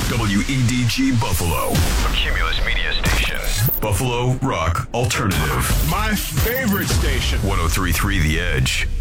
WEDG Buffalo, a Cumulus Media station. Buffalo Rock Alternative. My favorite station. 103.3 The Edge.